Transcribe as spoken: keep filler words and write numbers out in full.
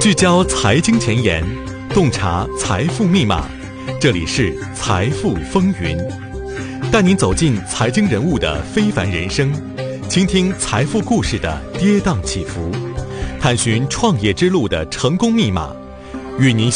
聚焦财经前沿，洞察财富密码。这里是财富风云，带您走进财经人物的非凡人生，倾听财富故事的跌宕起伏，探寻创业之路的成功密码，与您